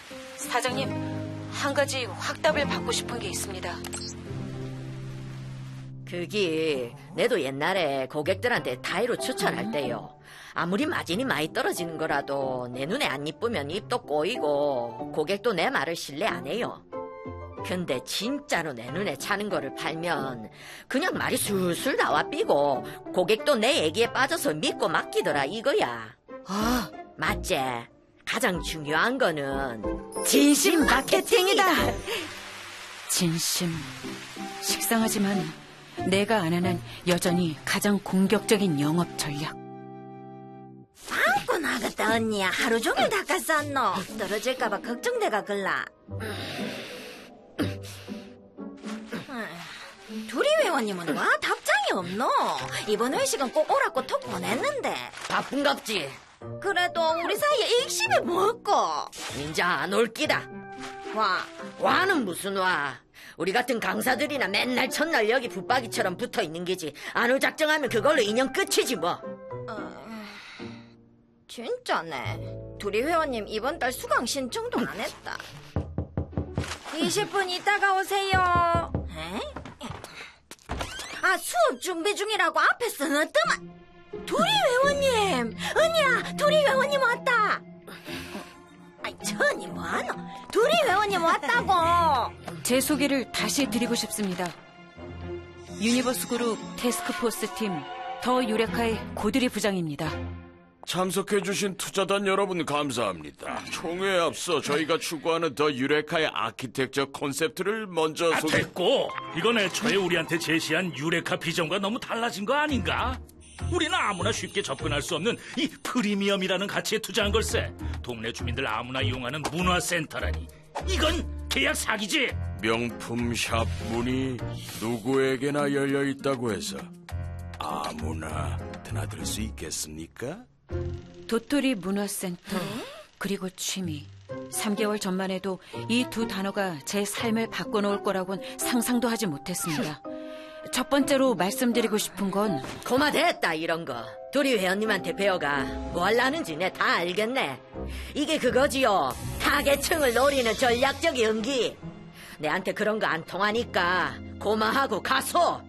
사장님, 한 가지 확답을 받고 싶은 게 있습니다. 그게 내도 옛날에 고객들한테 타이로 추천할 때요. 아무리 마진이 많이 떨어지는 거라도 내 눈에 안 이쁘면 입도 꼬이고 고객도 내 말을 신뢰 안 해요. 근데 진짜로 내 눈에 차는 거를 팔면 그냥 말이 술술 나와 삐고 고객도 내 얘기에 빠져서 믿고 맡기더라 이거야. 아, 맞지? 가장 중요한 거는 진심 마케팅이다. 진심. 식상하지만 내가 아는 한 여전히 가장 공격적인 영업 전략. 방구 나갔다 언니야. 하루 종일 닦았었노. 떨어질까봐 걱정돼가 글라. 두리 회원님은 와 답장이 없노. 이번 회식은 꼭 오라고 톡 보냈는데. 바쁜갑지? 그래도 우리 사이에 일심이 뭘까? 인자 안 올 끼다. 와는 무슨 와. 우리 같은 강사들이나 맨날 첫날 여기 붙박이처럼 붙어있는 게지. 안 올 작정하면 그걸로 인연 끝이지 뭐. 진짜네. 두리 회원님 이번 달 수강 신청도 안 했다. 20분 있다가 오세요. 에? 아, 수업 준비 중이라고 앞에 써놨더만. 두리 회원님, 언니야, 두리 회원님 왔다. 아이, 전이 뭐하노? 두리 회원님 왔다고. 제 소개를 다시 드리고 싶습니다. 유니버스 그룹 태스크포스 팀 더 유레카의 고드리 부장입니다. 참석해주신 투자단 여러분 감사합니다. 총회에 앞서 저희가 추구하는 더 유레카의 아키텍처 콘셉트를 먼저 됐고, 이건 애초에 우리한테 제시한 유레카 비전과 너무 달라진 거 아닌가? 우리는 아무나 쉽게 접근할 수 없는 이 프리미엄이라는 가치에 투자한 걸세. 동네 주민들 아무나 이용하는 문화센터라니. 이건 계약 사기지. 명품 샵 문이 누구에게나 열려있다고 해서 아무나 드나들 수 있겠습니까? 도토리 문화센터 그리고 취미. 3개월 전만 해도 이 두 단어가 제 삶을 바꿔놓을 거라고는 상상도 하지 못했습니다. 첫 번째로 말씀드리고 싶은 건 고마됐다 이런 거. 두리 회원님한테 배워가 뭐 하려는지 내 다 알겠네. 이게 그거지요. 타겟층을 노리는 전략적 연기. 내한테 그런 거 안 통하니까 고마하고 가소.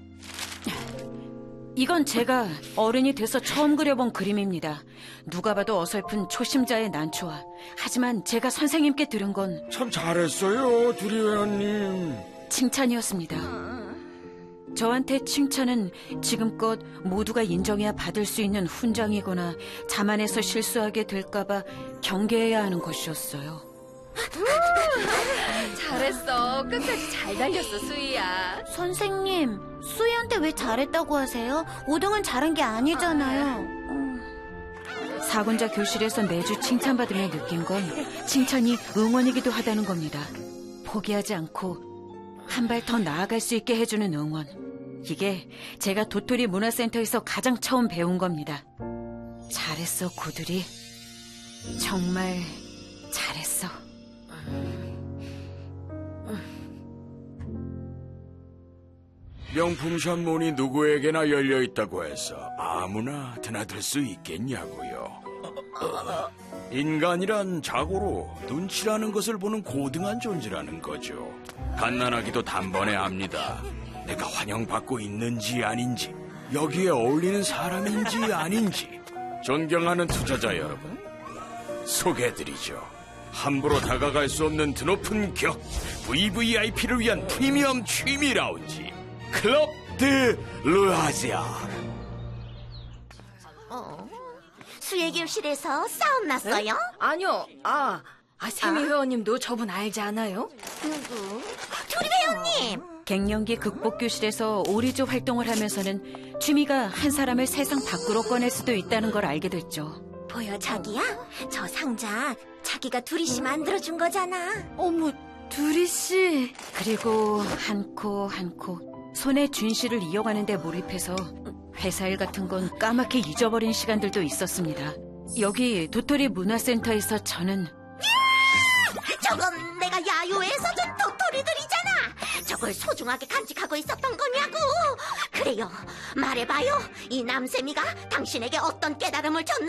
이건 제가 어른이 돼서 처음 그려본 그림입니다. 누가 봐도 어설픈 초심자의 난초와. 하지만 제가 선생님께 들은 건 참 잘했어요, 두리 회원님. 칭찬이었습니다. 저한테 칭찬은 지금껏 모두가 인정해야 받을 수 있는 훈장이거나 자만해서 실수하게 될까봐 경계해야 하는 것이었어요. 잘했어. 끝까지 잘 달렸어, 수희야. 선생님, 수희한테 왜 잘했다고 하세요? 5등은 잘한 게 아니잖아요. 4군자 교실에서 매주 칭찬받으며 느낀 건 칭찬이 응원이기도 하다는 겁니다. 포기하지 않고 한 발 더 나아갈 수 있게 해주는 응원. 이게 제가 도토리 문화센터에서 가장 처음 배운 겁니다. 잘했어, 고들이. 정말 잘했어. 명품샵 문이 누구에게나 열려있다고 해서 아무나 드나들 수 있겠냐고요. 인간이란 자고로 눈치라는 것을 보는 고등한 존재라는 거죠. 갓난아기도 단번에 압니다. 내가 환영받고 있는지 아닌지, 여기에 어울리는 사람인지 아닌지. 존경하는 투자자 여러분, 소개해드리죠. 함부로 다가갈 수 없는 드높은 격 VVIP를 위한 프리미엄 취미 라운지 클럽 드 루아지아. 수혜 교실에서 싸움 났어요? 아니요. 세미 회원님도 저분 알지 않아요? 누구? 두리 회원님! 갱년기 극복 교실에서 오리조 활동을 하면서는 취미가 한 사람을 세상 밖으로 꺼낼 수도 있다는 걸 알게 됐죠. 보여, 자기야? 저 상자 자기가 두리 씨 만들어준 거잖아. 어머, 두리 씨. 그리고 한 코 한 코 손에 쥔 씨를 이어가는 데 몰입해서 회사 일 같은 건 까맣게 잊어버린 시간들도 있었습니다. 여기 도토리 문화센터에서 저는 저건 내가 야유회에서 준 도토리들이잖아. 저걸 소중하게 간직하고 있었던 거냐고. 그래요, 말해봐요. 이 남세미가 당신에게 어떤 깨달음을 줬는지.